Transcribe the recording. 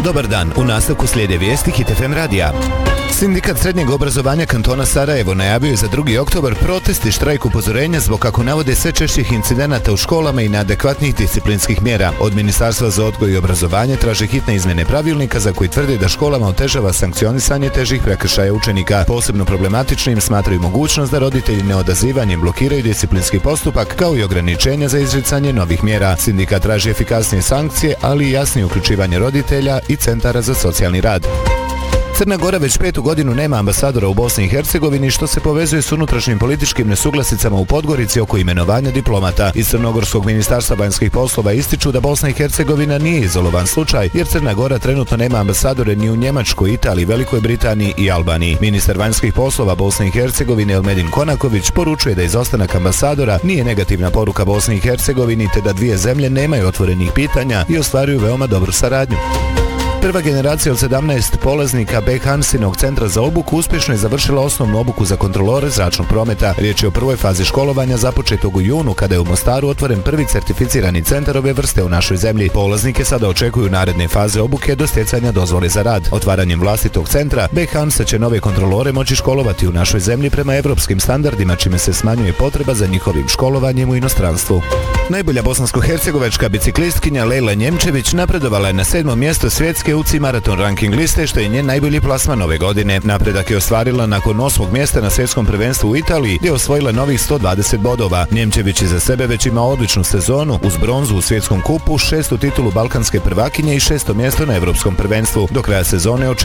Dobar dan, u nastavku slijede vijesti Hit FM radija. Sindikat srednjeg obrazovanja kantona Sarajevo najavio je za 2. oktobar protest i štrajk upozorenja zbog, kako navode, sve češćih incidenata u školama i neadekvatnih disciplinskih mjera. Od Ministarstva za odgoj i obrazovanje traže hitne izmjene pravilnika za koji tvrde da školama otežava sankcionisanje težih prekršaja učenika. Posebno problematičnim smatraju mogućnost da roditelji neodazivanjem blokiraju disciplinski postupak, kao i ograničenja za izricanje novih mjera. Sindikat traži efikasnije sankcije, ali i jasnije uključivanje roditelja i centara za socijalni rad. Crna Gora već 5. godinu nema ambasadora u Bosni i Hercegovini, što se povezuje s unutrašnjim političkim nesuglasicama u Podgorici oko imenovanja diplomata. Iz Crnogorskog ministarstva vanjskih poslova ističu da Bosna i Hercegovina nije izolovan slučaj, jer Crna Gora trenutno nema ambasadore ni u Njemačkoj, Italiji, Velikoj Britaniji i Albaniji. Ministar vanjskih poslova Bosne i Hercegovine Elmedin Konaković poručuje da izostanak ambasadora nije negativna poruka Bosni i Hercegovini, te da dvije zemlje nemaju otvorenih pitanja i ostvaruju veoma dobru saradnju. Prva generacija od 17 polaznika Beck Hansinog centra za obuku uspješno je završila osnovnu obuku za kontrolore zračnog prometa. Riječ je o prvoj fazi školovanja započetog u junu, kada je u Mostaru otvoren prvi certificirani centar ove vrste u našoj zemlji. Polaznike sada očekuju naredne faze obuke do stjecanja dozvole za rad. Otvaranjem vlastitog centra, Beck Hansa će nove kontrolore moći školovati u našoj zemlji prema evropskim standardima, čime se smanjuje potreba za njihovim školovanjem u inostranstvu. Najbolja bosansko-hercegovačka biciklistkinja Lejla Njemčević napredovala je na 7. mjesto svjetske UCI maraton ranking liste, što je njen najbolji plasman ove godine. Napredak je ostvarila nakon 8. mjesta na svjetskom prvenstvu u Italiji, gdje je osvojila novih 120 bodova. Njemčević iza sebe već ima odličnu sezonu, uz bronzu u svjetskom kupu, 6. titulu balkanske prvakinje i 6. mjesto na evropskom prvenstvu. Do kraja sezone